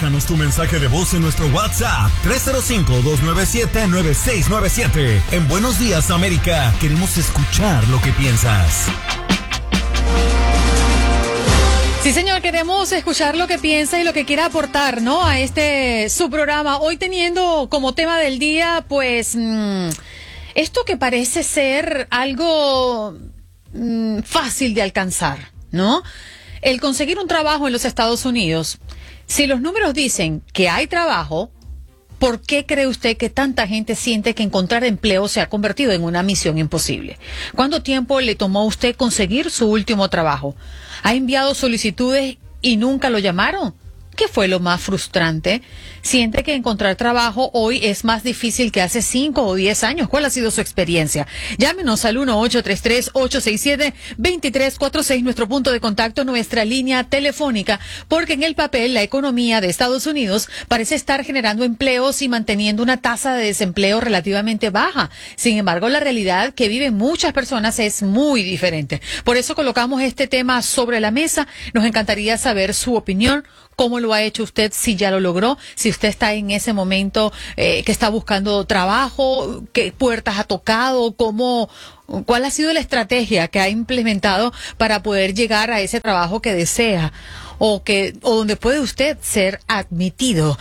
Déjanos tu mensaje de voz en nuestro WhatsApp 305-297-9697. En Buenos Días, América, queremos escuchar lo que piensas. Sí, señor, queremos escuchar lo que piensa y lo que quiera aportar, ¿no? A su programa. Hoy teniendo como tema del día, pues, esto que parece ser algo fácil de alcanzar, ¿no? El conseguir un trabajo en los Estados Unidos. Si los números dicen que hay trabajo, ¿por qué cree usted que tanta gente siente que encontrar empleo se ha convertido en una misión imposible? ¿Cuánto tiempo le tomó a usted conseguir su último trabajo? ¿Ha enviado solicitudes y nunca lo llamaron? ¿Qué fue lo más frustrante? ¿Siente que encontrar trabajo hoy es más difícil que hace 5 o 10 años? ¿Cuál ha sido su experiencia? Llámenos al 1-833-867-2346, nuestro punto de contacto, nuestra línea telefónica, porque en el papel la economía de Estados Unidos parece estar generando empleos y manteniendo una tasa de desempleo relativamente baja. Sin embargo, la realidad que viven muchas personas es muy diferente. Por eso colocamos este tema sobre la mesa. Nos encantaría saber su opinión. ¿Cómo lo ha hecho usted? Si ya lo logró, si usted está en ese momento que está buscando trabajo, qué puertas ha tocado, cuál ha sido la estrategia que ha implementado para poder llegar a ese trabajo que desea o donde puede usted ser admitido.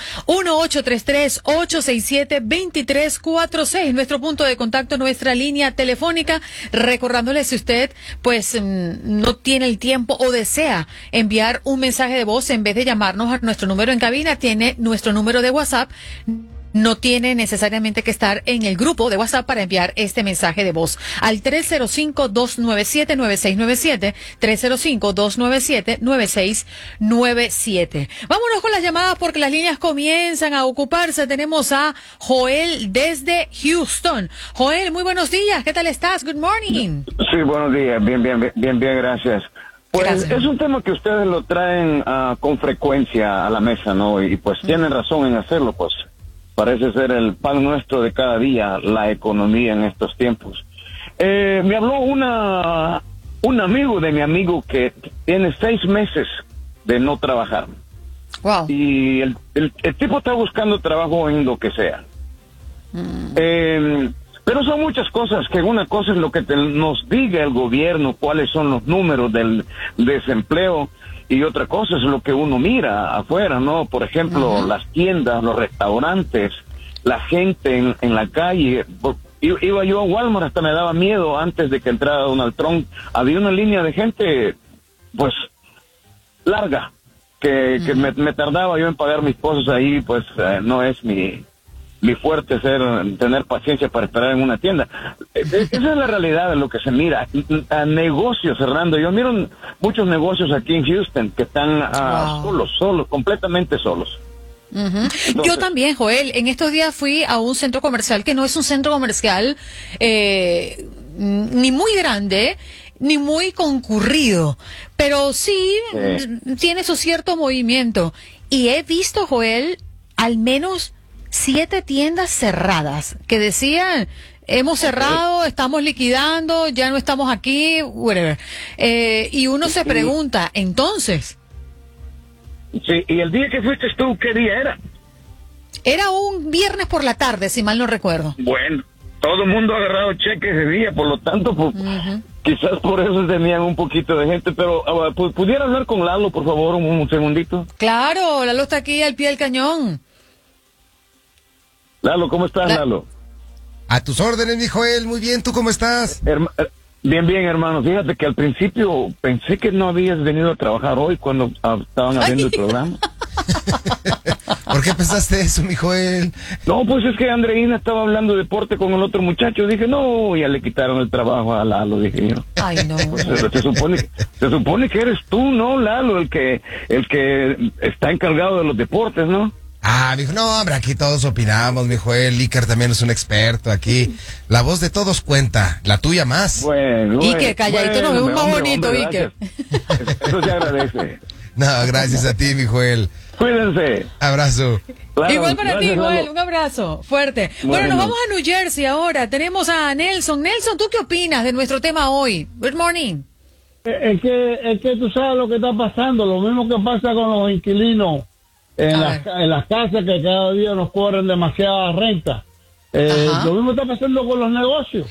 1-833-867-2346, nuestro punto de contacto, nuestra línea telefónica, recordándole si usted pues no tiene el tiempo o desea enviar un mensaje de voz en vez de llamarnos a nuestro número en cabina, tiene nuestro número de WhatsApp. No tiene necesariamente que estar en el grupo de WhatsApp para enviar este mensaje de voz al 305-297-9697, 305-297-9697. Vámonos con las llamadas porque las líneas comienzan a ocuparse. Tenemos a Joel desde Houston. Joel, muy buenos días. ¿Qué tal estás? Good morning. Sí, buenos días. Bien, gracias. Pues Gracias. Es un tema que ustedes lo traen con frecuencia a la mesa, ¿no? Y pues tienen razón en hacerlo, pues. Parece ser el pan nuestro de cada día, la economía en estos tiempos. Me habló un amigo de mi amigo que tiene 6 meses de no trabajar. Wow. Y el tipo está buscando trabajo en lo que sea. Pero son muchas cosas, que una cosa es lo que nos diga el gobierno, cuáles son los números del desempleo, y otra cosa es lo que uno mira afuera, ¿no? Por ejemplo, las tiendas, los restaurantes, la gente en la calle. Iba yo a Walmart, hasta me daba miedo antes de que entrara Donald Trump. Había una línea de gente, pues, larga, que me tardaba yo en pagar mis cosas ahí, pues, no es mi fuerte tener paciencia para esperar en una tienda. Esa es la realidad de lo que se mira. A negocios, Hernando. Yo miro muchos negocios aquí en Houston que están solos, completamente solos. Entonces, yo también, Joel. En estos días fui a un centro comercial que no es un centro comercial ni muy grande, ni muy concurrido, pero sí tiene su cierto movimiento. Y he visto, Joel, al menos 7 tiendas cerradas que decían: hemos cerrado, estamos liquidando, ya no estamos aquí, whatever. Y uno se pregunta, entonces. Sí, y el día que fuiste tú, ¿qué día era? Era un viernes por la tarde, si mal no recuerdo. Bueno, todo el mundo ha agarrado cheques ese día, por lo tanto, pues, quizás por eso tenían un poquito de gente, pero ¿pudiera hablar con Lalo, por favor, un segundito? Claro, Lalo está aquí al pie del cañón. Lalo, ¿cómo estás, Lalo? A tus órdenes, mi Joel, muy bien, ¿tú cómo estás? Bien, hermano. Fíjate que al principio pensé que no habías venido a trabajar hoy cuando estaban abriendo el programa. ¿Por qué pensaste eso, mi Joel? No, pues es que Andreina estaba hablando de deporte con el otro muchacho. Dije, no, ya le quitaron el trabajo a Lalo, dije yo. Ay, no. Pues, se supone que eres tú, ¿no, Lalo? El que está encargado de los deportes, ¿no? Dijo, no, hombre, aquí todos opinamos, mi Joel. Iker también es un experto aquí. La voz de todos cuenta, la tuya más. Bueno, Iker, calladito, nos vemos más bonito, Iker. Eso se agradece. No, gracias a ti, mi Joel. Cuídense. Abrazo. Claro, Igual para ti, Joel, Lalo. un abrazo fuerte. Bueno, nos vamos a New Jersey ahora. Tenemos a Nelson. Nelson, ¿tú qué opinas de nuestro tema hoy? Good morning. Es que tú sabes lo que está pasando, lo mismo que pasa con los inquilinos. en las casas que cada día nos cobran demasiada renta. Lo mismo está pasando con los negocios.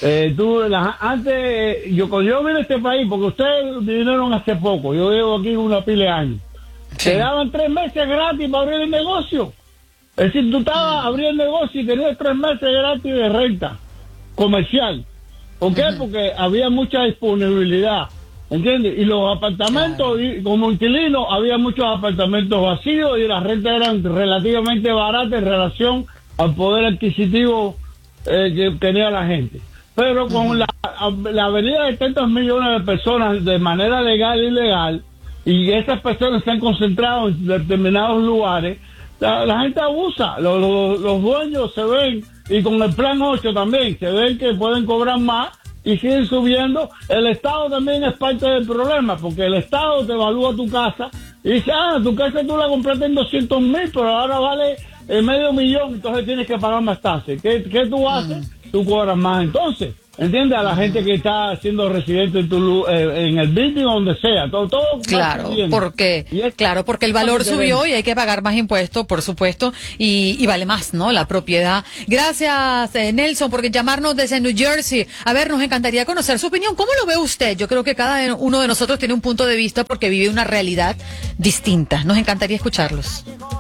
Cuando yo vine a este país, porque ustedes vinieron hace poco, yo llevo aquí una pila de años, te daban 3 meses gratis para abrir el negocio. Es decir, tú estabas abriendo el negocio y tenías 3 meses gratis de renta comercial. ¿Por qué? Porque había mucha disponibilidad, ¿entiendes? Y los apartamentos, como inquilinos, había muchos apartamentos vacíos y las rentas eran relativamente baratas en relación al poder adquisitivo que tenía la gente. Pero con la venida de tantos millones de personas de manera legal e ilegal, y esas personas se han concentrado en determinados lugares, la gente abusa, los dueños se ven, y con el plan 8 también, se ven que pueden cobrar más y siguen subiendo. El Estado también es parte del problema, porque el Estado te evalúa tu casa y dice, tu casa tú la compraste en 200,000, pero ahora vale $500,000, entonces tienes que pagar más tasas. ¿Qué tú haces? Tú cobras más. Entonces, ¿entiendes? A la gente que está siendo residente en el building o donde sea, todo claro, porque el valor subió y hay que pagar más impuestos, por supuesto, y vale más, ¿no? La propiedad. Gracias, Nelson, por llamarnos desde New Jersey. A ver, nos encantaría conocer su opinión. ¿Cómo lo ve usted? Yo creo que cada uno de nosotros tiene un punto de vista porque vive una realidad distinta. Nos encantaría escucharlos.